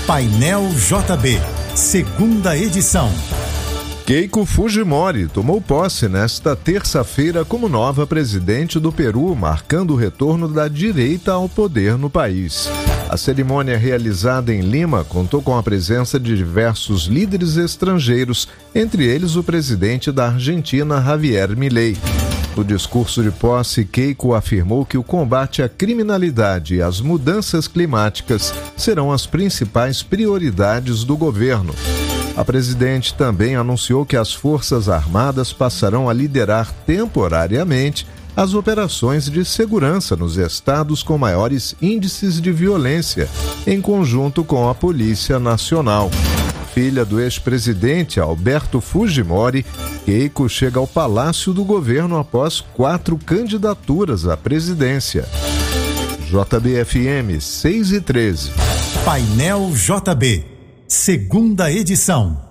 Painel JB, segunda edição. Keiko Fujimori tomou posse nesta terça-feira como nova presidente do Peru, marcando o retorno da direita ao poder no país. A cerimônia realizada em Lima contou com a presença de diversos líderes estrangeiros, entre eles o presidente da Argentina, Javier Milei. No discurso de posse, Keiko afirmou que o combate à criminalidade e as mudanças climáticas serão as principais prioridades do governo. A presidente também anunciou que as Forças Armadas passarão a liderar temporariamente as operações de segurança nos estados com maiores índices de violência, em conjunto com a Polícia Nacional. Filha do ex-presidente Alberto Fujimori, Keiko chega ao Palácio do Governo após 4 candidaturas à presidência. JBFM 6 e 13. Painel JB, segunda edição.